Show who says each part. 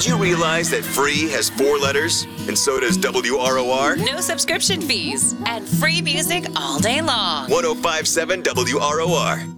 Speaker 1: you realize that free has 4 letters? And so does WROR?
Speaker 2: No subscription fees and free music all day long.
Speaker 1: 1057 WROR.